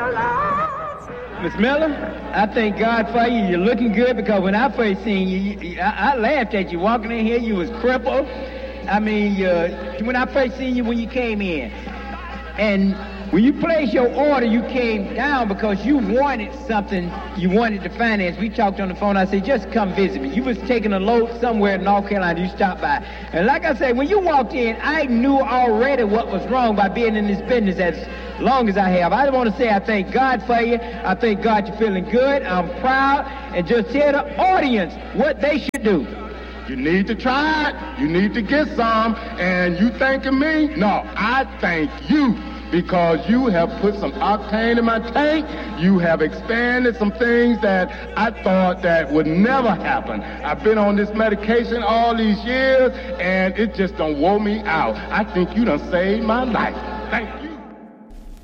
Miss Miller, I thank God for you. You're looking good because when I first seen you, I laughed at you walking in here. You was crippled. I mean, when I first seen you when you came in. And when you placed your order, you came down because you wanted something, you wanted to finance. We talked on the phone. I said, just come visit me. You was taking a load somewhere in North Carolina. You stopped by. And like I said, when you walked in, I knew already what was wrong by being in this business as long as I have. I want to say I thank God for you. I thank God you're feeling good. I'm proud. And just tell the audience what they should do. You need to try it. You need to get some. And you thanking me? No, I thank you. Because you have put some octane in my tank. You have expanded some things that I thought that would never happen. I've been on this medication all these years, and it just don't wore me out. I think you done saved my life. Thank you.